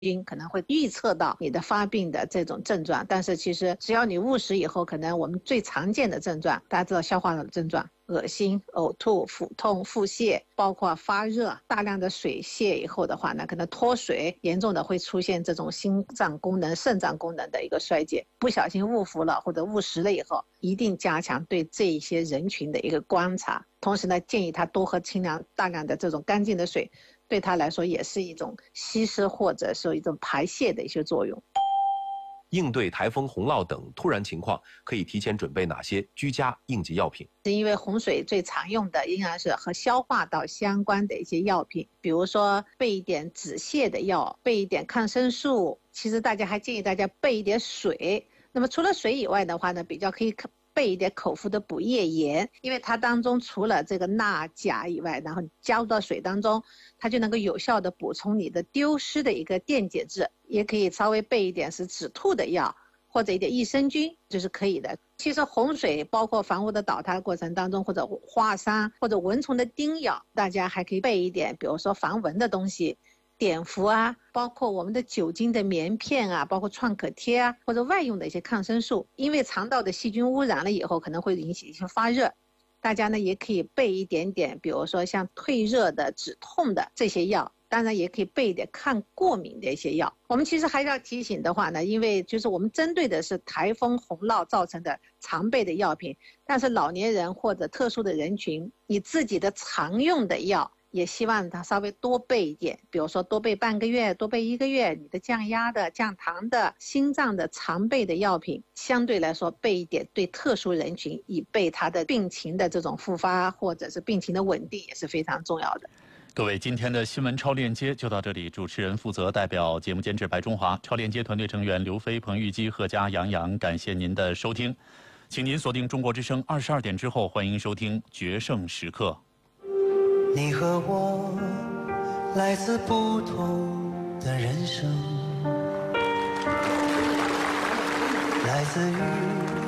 菌可能会预测到你的发病的这种症状，但是其实只要你误食以后，可能我们最常见的症状，大家知道消化道的症状，恶心、呕吐、腹痛、腹泻，包括发热，大量的水泄以后的话呢，可能脱水，严重的会出现这种心脏功能、肾脏功能的一个衰竭。不小心误服了或者误食了以后，一定加强对这一些人群的一个观察，同时呢，建议他多喝大量的这种干净的水，对他来说也是一种稀释或者是一种排泄的一些作用。 应对台风、洪涝等突然情况，可以提前准备哪些居家应急药品？ 是因为洪水最常用的应该是和消化道相关的一些药品，比如说备一点止泻的药，备一点抗生素。其实大家还建议大家备一点水。那么除了水以外的话呢，比较可以备一点口服的补液盐，因为它当中除了这个钠、钾以外，然后加入到水当中，它就能够有效的补充你的丢失的一个电解质。也可以稍微备一点是止吐的药，或者一点益生菌，就是可以的。其实洪水包括房屋的倒塌过程当中，或者划伤或者蚊虫的叮咬，大家还可以备一点，比如说防蚊的东西，碘伏啊，包括我们的酒精的棉片啊，包括创可贴啊，或者外用的一些抗生素。因为肠道的细菌污染了以后，可能会引起一些发热，大家呢也可以备一点点，比如说像退热的、止痛的这些药。当然也可以备一点抗过敏的一些药。我们其实还要提醒的话呢，因为就是我们针对的是台风洪涝造成的常备的药品，但是老年人或者特殊的人群，你自己的常用的药也希望他稍微多备一点，比如说多备半个月，多备1个月，你的降压的、降糖的、心脏的常备的药品，相对来说备一点，对特殊人群以备他的病情的这种复发或者是病情的稳定也是非常重要的。 各位，今天的新闻超链接就到这里。主持人负责，代表节目监制白中华，超链接团队成员刘飞、彭玉基、贺佳、杨洋，感谢您的收听。请您锁定中国之声22点之后，欢迎收听《决胜时刻》。 你和我来自不同的人生，来自于